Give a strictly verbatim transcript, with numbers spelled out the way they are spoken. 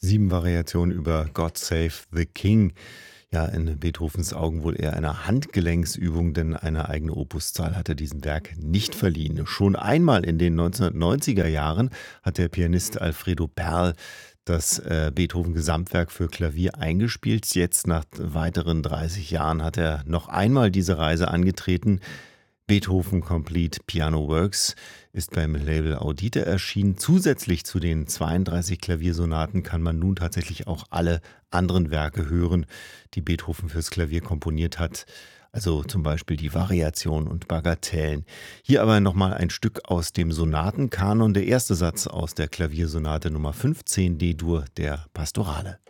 Sieben Variationen über God Save the King. Ja, in Beethovens Augen wohl eher eine Handgelenksübung, denn eine eigene Opuszahl hat er diesem Werk nicht verliehen. Schon einmal in den neunzehnhundertneunziger Jahren hat der Pianist Alfredo Perl das äh, Beethoven-Gesamtwerk für Klavier eingespielt. Jetzt nach weiteren dreißig Jahren hat er noch einmal diese Reise angetreten. Beethoven Complete Piano Works ist beim Label Audite erschienen. Zusätzlich zu den zweiunddreißig Klaviersonaten kann man nun tatsächlich auch alle anderen Werke hören, die Beethoven fürs Klavier komponiert hat. Also zum Beispiel die Variationen und Bagatellen. Hier aber nochmal ein Stück aus dem Sonatenkanon, der erste Satz aus der Klaviersonate Nummer fünfzehn D-Dur der Pastorale.